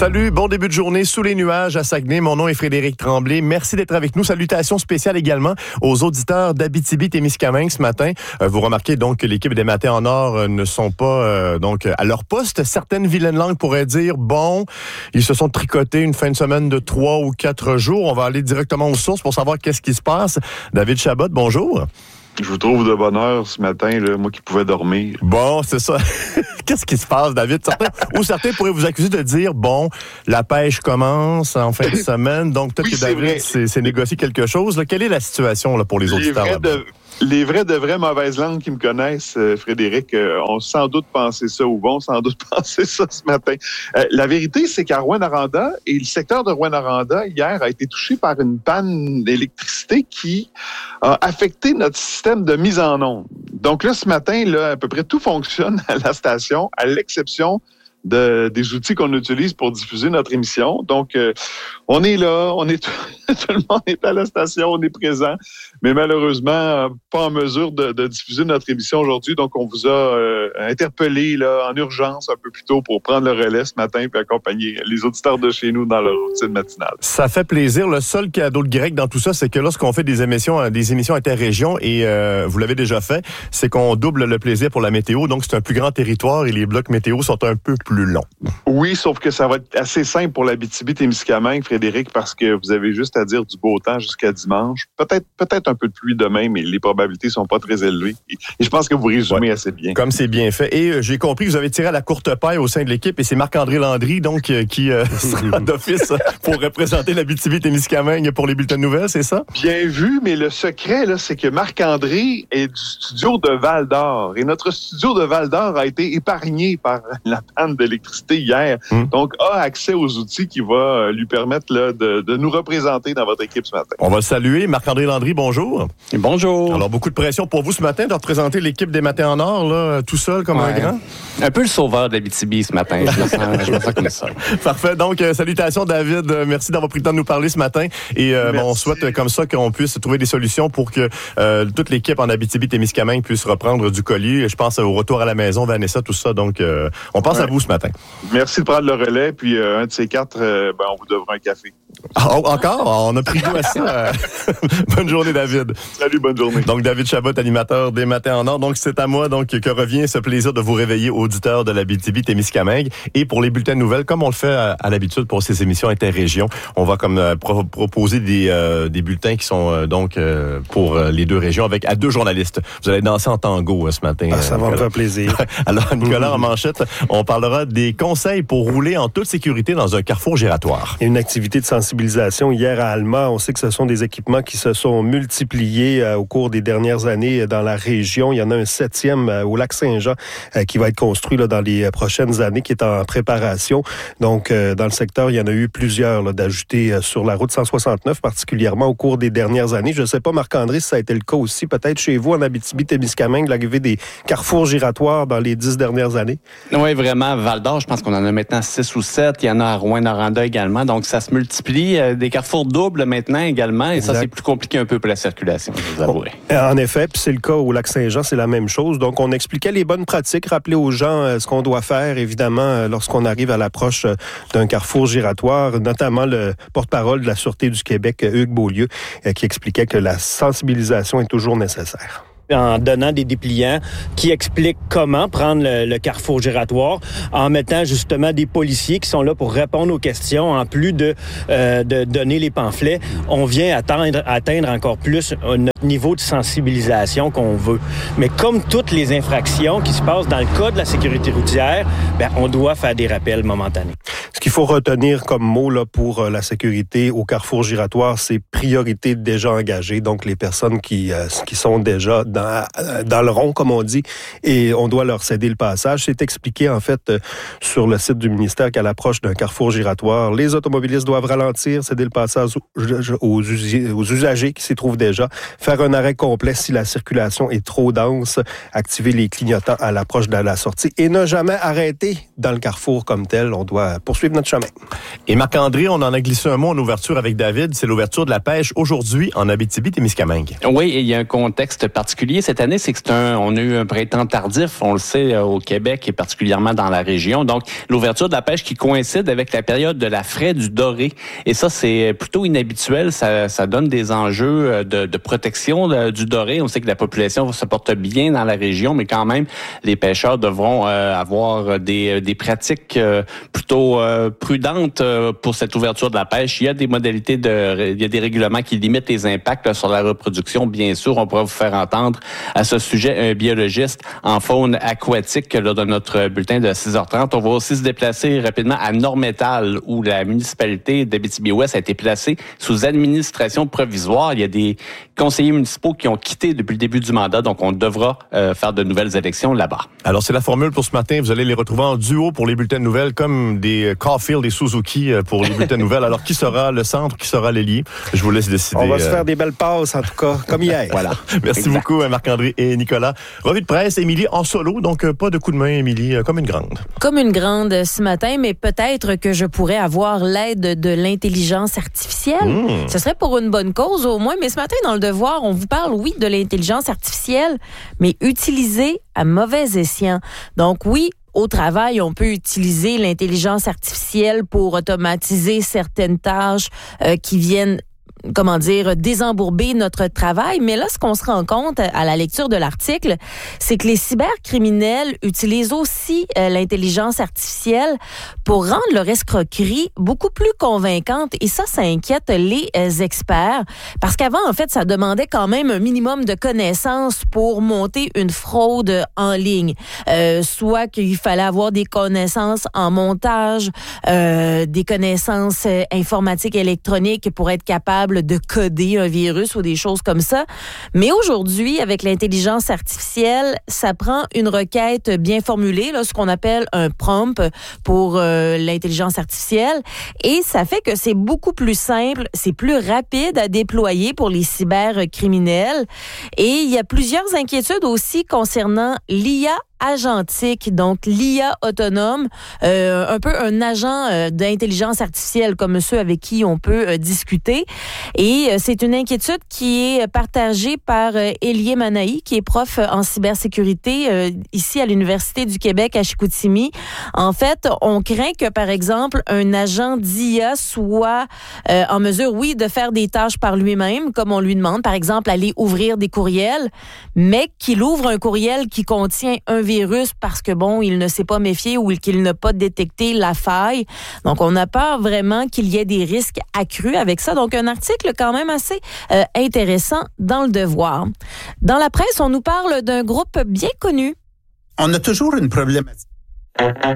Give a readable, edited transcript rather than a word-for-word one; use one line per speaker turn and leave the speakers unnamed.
Salut, bon début de journée sous les nuages à Saguenay. Mon nom est Frédéric Tremblay. Merci d'être avec nous. Salutations spéciales également aux auditeurs d'Abitibi-Témiscamingue ce matin. Vous remarquez donc que l'équipe des Matins en Or ne sont pas donc à leur poste. Certaines vilaines langues pourraient dire, bon, ils se sont tricotés une fin de semaine de 3 ou 4 jours. On va aller directement aux sources pour savoir qu'est-ce qui se passe. David Chabot, bonjour.
Je vous trouve de bonne heure ce matin, là, moi qui pouvais dormir.
Bon, c'est ça. Qu'est-ce qui se passe, David? Certains pourraient vous accuser de dire, bon, la pêche commence en fin de semaine, donc peut-être que David s'est négocié quelque chose. Là. Quelle est la situation là, pour les auditeurs?
Les vrais de vraies mauvaises langues qui me connaissent, Frédéric, ont sans doute pensé ça ou vont sans doute penser ça ce matin. La vérité, c'est qu'à Rouyn-Noranda, et le secteur de Rouyn-Noranda, hier, a été touché par une panne d'électricité qui a affecté notre système de mise en onde. Donc là, ce matin, là, à peu près tout fonctionne à la station, à l'exception des outils qu'on utilise pour diffuser notre émission. Donc, on est là, tout le monde est à la station, on est présent, mais malheureusement, pas en mesure de diffuser notre émission aujourd'hui. Donc, on vous a interpellé là, en urgence un peu plus tôt pour prendre le relais ce matin et accompagner les auditeurs de chez nous dans leur routine matinale.
Ça fait plaisir. Le seul cadeau de grec dans tout ça, c'est que lorsqu'on fait des émissions interrégions, et vous l'avez déjà fait, c'est qu'on double le plaisir pour la météo. Donc, c'est un plus grand territoire et les blocs météo sont un peu plus long.
Oui, sauf que ça va être assez simple pour l'Abitibi-Témiscamingue, Frédéric, parce que vous avez juste à dire du beau temps jusqu'à dimanche. Peut-être un peu de pluie demain, mais les probabilités sont pas très élevées. Et je pense que vous résumez assez bien.
Comme c'est bien fait. Et j'ai compris que vous avez tiré à la courte paille au sein de l'équipe, et c'est Marc-André Landry, donc, qui sera d'office pour représenter l'Abitibi-Témiscamingue pour les bulletins de nouvelles, c'est ça?
Bien vu, mais le secret, là, c'est que Marc-André est du studio de Val-d'Or. Et notre studio de Val-d'Or a été épargné par la panne d'électricité hier. Donc, a accès aux outils qui vont lui permettre là, de nous représenter dans votre équipe ce matin.
On va le saluer. Marc-André Landry, bonjour.
Et bonjour.
Alors, beaucoup de pression pour vous ce matin de représenter l'équipe des Matins en Or, là, tout seul comme un grand.
Un peu le sauveur d'Abitibi ce matin. Je me sens comme ça.
Parfait. Donc, salutations, David. Merci d'avoir pris le temps de nous parler ce matin. Et on souhaite comme ça qu'on puisse trouver des solutions pour que toute l'équipe en Abitibi-Témiscamingue puisse reprendre du collier. Je pense au retour à la maison, Vanessa, tout ça. Donc, on pense à vous ce matin.
Merci de prendre le relais. Puis, un de ces quatre, on vous devra un café.
Encore? On a pris goût à ça. Bonne journée, David.
Salut, bonne journée.
Donc, David Chabot, animateur des Matins en Or. Donc, c'est à moi donc que revient ce plaisir de vous réveiller, auditeurs de l'Abitibi-Témiscamingue. Et pour les bulletins de nouvelles, comme on le fait à l'habitude pour ces émissions interrégions, on va comme proposer des bulletins qui sont pour les deux régions à deux journalistes. Vous allez danser en tango ce matin.
Ça va me faire plaisir.
Alors, Nicolas, en manchette, on parlera des conseils pour rouler en toute sécurité dans un carrefour giratoire.
Il y a une activité de sensibilisation hier à Alma. On sait que ce sont des équipements qui se sont multipliés au cours des dernières années dans la région. Il y en a un 7e au Lac-Saint-Jean qui va être construit là, dans les prochaines années, qui est en préparation. Donc, dans le secteur, il y en a eu plusieurs là, d'ajouter sur la route 169, particulièrement au cours des dernières années. Je ne sais pas, Marc-André, si ça a été le cas aussi, peut-être chez vous, en Abitibi-Témiscamingue, l'arrivée des carrefours giratoires dans les 10 dernières années?
Oui, vraiment. Val-d'Or, je pense qu'on en a maintenant 6 ou 7. Il y en a à Rouyn-Noranda également. Donc, ça se multiplie. Des carrefours doubles maintenant également. Et ça, c'est plus compliqué un peu pour la circulation, je vous avouerai.
En effet, puis c'est le cas au Lac-Saint-Jean, c'est la même chose. Donc, on expliquait les bonnes pratiques, rappeler aux gens ce qu'on doit faire, évidemment, lorsqu'on arrive à l'approche d'un carrefour giratoire, notamment le porte-parole de la Sûreté du Québec, Hugues Beaulieu, qui expliquait que la sensibilisation est toujours nécessaire.
En donnant des dépliants qui expliquent comment prendre le carrefour giratoire, en mettant justement des policiers qui sont là pour répondre aux questions, en plus de donner les pamphlets. On vient atteindre encore plus notre niveau de sensibilisation qu'on veut. Mais comme toutes les infractions qui se passent dans le cas de la sécurité routière, on doit faire des rappels momentanés.
Ce qu'il faut retenir comme mot là, pour la sécurité au carrefour giratoire, c'est priorité déjà engagée. Donc, les personnes qui sont déjà dans le rond, comme on dit, et on doit leur céder le passage. C'est expliqué, en fait, sur le site du ministère qu'à l'approche d'un carrefour giratoire, les automobilistes doivent ralentir, céder le passage aux usagers qui s'y trouvent déjà, faire un arrêt complet si la circulation est trop dense, activer les clignotants à l'approche de la sortie et ne jamais arrêter dans le carrefour comme tel. On doit poursuivre poursuivre notre chemin.
Et Marc-André, on en a glissé un mot en ouverture avec David. C'est l'ouverture de la pêche aujourd'hui en Abitibi-Témiscamingue.
Oui, il y a un contexte particulier cette année, c'est que on a eu un printemps tardif, on le sait, au Québec et particulièrement dans la région. Donc, l'ouverture de la pêche qui coïncide avec la période de la fraie du doré. Et ça, c'est plutôt inhabituel. Ça donne des enjeux de protection du doré. On sait que la population se porte bien dans la région, mais quand même, les pêcheurs devront avoir des pratiques plutôt prudentes pour cette ouverture de la pêche. Il y a des modalités il y a des règlements qui limitent les impacts sur la reproduction. Bien sûr, on pourra vous faire entendre à ce sujet un biologiste en faune aquatique lors de notre bulletin de 6h30. On va aussi se déplacer rapidement à Nord-Métal, où la municipalité d'Abitibi-Ouest a été placée sous administration provisoire. Il y a des conseillers municipaux qui ont quitté depuis le début du mandat, donc on devra faire de nouvelles élections là-bas.
Alors, c'est la formule pour ce matin. Vous allez les retrouver en duo pour les bulletins de nouvelles, comme des Caulfield et Suzuki pour les bulletins de nouvelles. Alors, qui sera le centre, qui sera l'ailier? Je vous laisse décider.
On va se faire des belles passes, en tout cas, comme hier.
Voilà. Merci beaucoup, Marc-André et Nicolas. Revue de presse, Émilie en solo, donc pas de coup de main, Émilie, comme une grande.
Comme une grande ce matin, mais peut-être que je pourrais avoir l'aide de l'intelligence artificielle. Ce serait pour une bonne cause au moins, mais ce matin, dans le Devoir, on vous parle, oui, de l'intelligence artificielle, mais utilisée à mauvais escient. Donc oui, au travail, on peut utiliser l'intelligence artificielle pour automatiser certaines tâches qui viennent désembourber notre travail. Mais là, ce qu'on se rend compte à la lecture de l'article, c'est que les cybercriminels utilisent aussi l'intelligence artificielle pour rendre leur escroquerie beaucoup plus convaincante. Et ça inquiète les experts. Parce qu'avant, en fait, ça demandait quand même un minimum de connaissances pour monter une fraude en ligne. Soit qu'il fallait avoir des connaissances en montage, des connaissances informatiques électroniques pour être capable de coder un virus ou des choses comme ça. Mais aujourd'hui, avec l'intelligence artificielle, ça prend une requête bien formulée, là, ce qu'on appelle un prompt pour l'intelligence artificielle. Et ça fait que c'est beaucoup plus simple, c'est plus rapide à déployer pour les cybercriminels. Et il y a plusieurs inquiétudes aussi concernant l'IA agentique, donc l'IA autonome, un peu un agent d'intelligence artificielle comme ceux avec qui on peut discuter. Et c'est une inquiétude qui est partagée par Élie Manaï, qui est prof en cybersécurité ici à l'Université du Québec à Chicoutimi. En fait, on craint que, par exemple, un agent d'IA soit en mesure, oui, de faire des tâches par lui-même, comme on lui demande, par exemple, aller ouvrir des courriels, mais qu'il ouvre un courriel qui contient un virus parce que, bon, il ne s'est pas méfié ou qu'il n'a pas détecté la faille. Donc, on a peur vraiment qu'il y ait des risques accrus avec ça. Donc, un article quand même assez intéressant dans le Devoir. Dans la presse, on nous parle d'un groupe bien connu.
On a toujours une problématique.